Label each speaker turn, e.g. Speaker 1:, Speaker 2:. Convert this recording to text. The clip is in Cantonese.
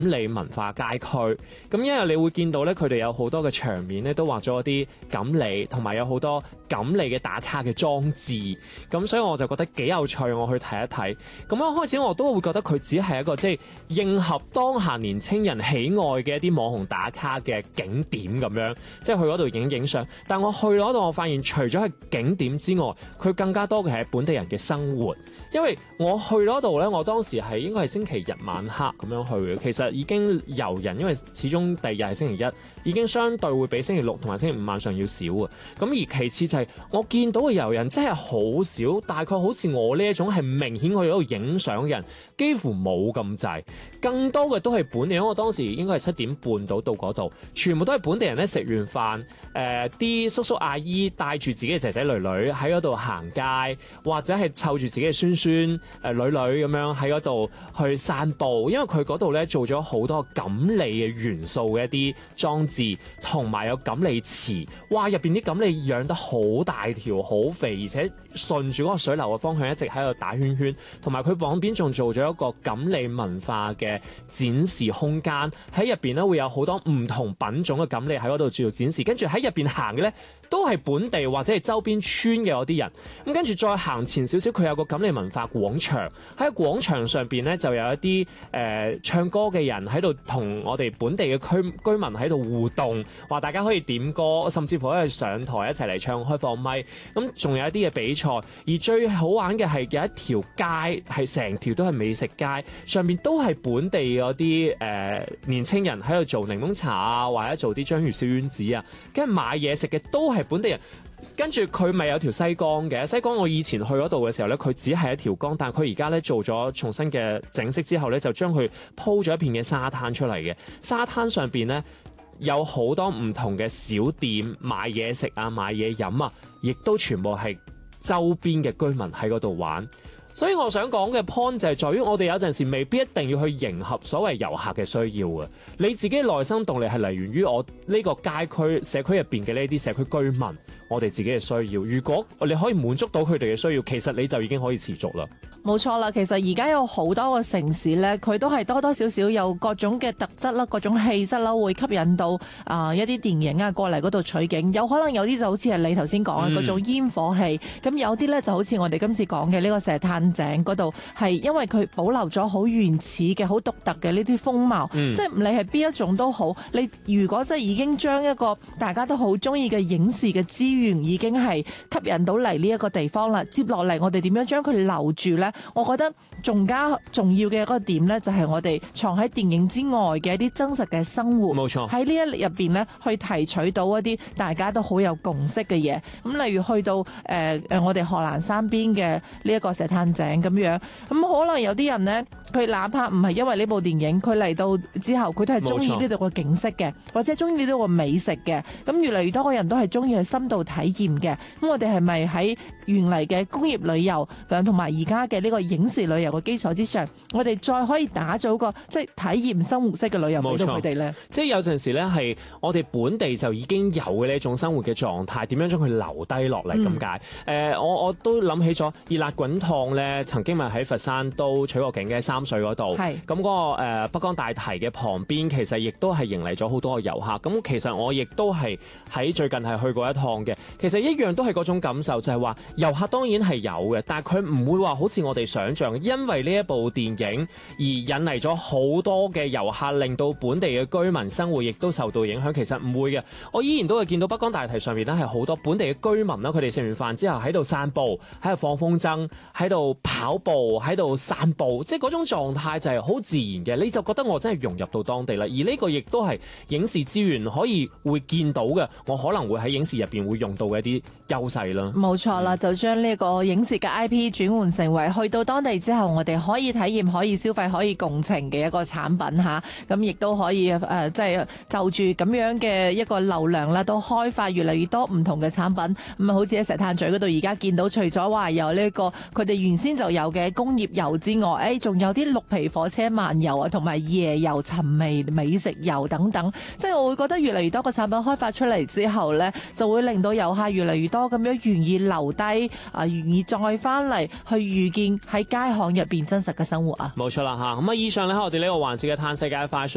Speaker 1: 里文化街區。咁因為你會見到咧，佢哋有好多嘅牆面咧都畫咗一啲錦鯉，同埋有好多錦鯉嘅打卡嘅裝置。咁所以我就覺得幾有趣，我去睇一睇。咁一開始我都會覺得佢只係一個即係應合當下年青人喜愛嘅一啲網紅打卡嘅景點咁樣，即係去嗰度影相。但我去嗰度，我發現除咗係景點之外，佢更加多嘅係本地人嘅生活。因為我去嗰度咧，我當時係應該係星期日晚黑咁樣去嘅。其實已經遊人，因為始終第二日係星期一，已經相對會比星期六同埋星期五晚上要少啊。咁而其次就係我見到嘅遊人真係好少，大概好似我呢一種係明顯去嗰度影相嘅人，幾乎冇咁滯。更多嘅都係本地人，因為我當時應該係7點半到嗰度，全部都係本地人咧。食完飯，啲叔叔阿姨帶住自己嘅仔仔女女喺嗰度行街，或者係湊住自己嘅孫孫女女咁樣喺嗰度去散步。因為佢嗰度咧做咗好多錦鯉嘅元素嘅一啲裝置，同埋有錦鯉池。哇！入邊啲錦鯉養得好大條、好肥，而且順住嗰個水流嘅方向一直喺度打圈圈。同埋佢旁邊仲做咗一個錦鯉文化嘅展示空間，喺入邊咧會有好多唔同品種嘅錦鯉喺嗰度做展示。跟住喺入邊行嘅咧都係本地或者係周邊村嘅嗰啲人。咁跟住再行前少少，佢有個錦鯉文化廣場，喺廣場上邊咧就有一啲唱歌嘅人喺度同我哋本地嘅居民喺度互動，話大家可以點歌，甚至乎可以上台一齊嚟唱開放咪。咁仲有一啲嘅比賽，而最好玩嘅係有一條街係成條都係美食街，上面都係本地嗰啲年青人喺度做檸檬茶啊，或者做啲章魚小丸子啊，跟住買嘢食嘅都係本地人。跟住佢咪有條西江嘅，西江我以前去嗰度嘅時候咧，佢只係一條江，但係佢而家咧做咗重新嘅整飾之後咧，就將佢鋪咗一片嘅沙灘出嚟嘅。沙灘上邊咧有好多唔同嘅小店賣嘢食啊，賣嘢飲啊，亦都全部係周邊嘅居民喺嗰度玩。所以我想講嘅 point 就係在於我哋有陣時未必一定要去迎合所謂遊客嘅需要嘅，你自己內心動力係來源於我呢個街區社區入邊嘅呢啲社區居民，我哋自己嘅需要。如果你可以滿足到佢哋嘅需要，其實你就已經可以持續啦。
Speaker 2: 冇錯啦，其實而家有好多個城市咧，佢都係多多少少有各種嘅特質啦，各種氣質啦，會吸引到一啲電影啊過嚟嗰度取景。有可能有啲就好似係你頭先講嘅嗰種煙火氣，咁有啲咧就好似我哋今次講嘅呢個石灘井嗰度，係因為佢保留咗好原始嘅、好獨特嘅呢啲風貌，即係你係邊一種都好。你如果真係已經將一個大家都好中意嘅影視嘅資源已經係吸引到嚟呢一個地方啦，接落嚟我哋點樣將佢留住咧？我覺得仲加重要嘅一個點咧，就係我哋藏喺電影之外嘅一啲真實嘅生活。
Speaker 1: 冇錯，
Speaker 2: 喺呢一入邊咧，去提取到一啲大家都好有共識嘅嘢。咁例如去到我哋賀蘭山邊嘅呢一個石灘井咁樣，咁可能有啲人咧，佢哪怕唔係因為呢部電影，佢嚟到之後佢都係中意呢度個景色嘅，或者中意呢度個美食嘅。咁越嚟越多嘅人都係中意去深度體驗嘅。咁我哋係咪喺原嚟嘅工業旅遊同埋而家嘅呢個影視旅遊嘅基礎之上，我哋再可以打造個即係體驗生活式嘅旅遊俾到佢哋咧？即係
Speaker 1: 有陣時咧，係我哋本地就已經有嘅呢一種生活嘅狀態，點樣將佢留低落嚟咁解？我都諗起咗熱辣滾燙咧，曾經咪喺佛山都取過景嘅三水嗰度。係咁嗰個北江大堤嘅旁邊，其實亦都係迎嚟咗好多嘅遊客。咁其實我亦都係喺最近係去過一趟嘅。其實一樣都係嗰種感受，就係話遊客當然係有嘅，但係佢唔會話好似我哋想象，因為呢一部電影而引嚟咗好多嘅遊客，令到本地嘅居民生活亦都受到影響。其實唔會嘅，我依然都會見到北江大堤上面咧係好多本地嘅居民啦，佢哋食完飯之後喺度散步，喺度放風箏，喺度跑步，喺度散步，即係嗰種狀態就係好自然嘅，你就覺得我真係融入到當地啦。而呢個亦都係影視資源可以會見到嘅，我可能會喺影視入邊會用到嘅一啲優勢啦。冇錯啦，就將呢個影視嘅 IP 轉換成為去到當地之後，我哋可以體驗、可以消費、可以共情嘅一個產品嚇，咁亦都可以即係就住咁樣嘅一個流量啦，都開發越嚟越多唔同嘅產品。咁好似喺石灘咀嗰度，而家見到除咗話有呢個佢哋原先就有嘅工業遊之外，仲有啲綠皮火車漫遊啊，同埋夜遊、尋味美食遊等等。即係我會覺得越嚟越多個產品開發出嚟之後呢，就會令到遊客越嚟越多咁樣願意留低願意再翻嚟去遇見喺街巷入邊真實嘅生活啊！冇錯啦嚇，咁以上咧我哋呢個環節嘅嘆世界快訊。